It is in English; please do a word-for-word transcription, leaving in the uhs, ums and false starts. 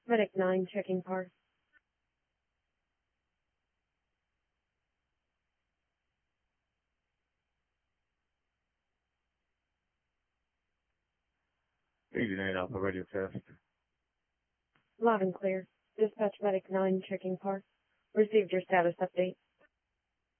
Medic nine checking par. eighty-nine Alpha Radio Test. Loud and clear. Dispatch Medic nine checking par. Received your status update.